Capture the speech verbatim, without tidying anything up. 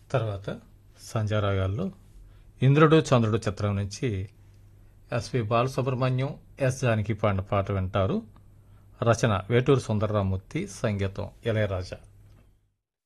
తర్వాత సంధ్యారాగాల్లో ఇంద్రుడు చంద్రుడు చిత్రం నుంచి ఎస్వి బాలసుబ్రహ్మణ్యం, ఎస్ జానకి పాడిన పాట వింటారు. రచన వేటూరు సుందరరామూర్తి, సంగీతం ఇళయరాజా.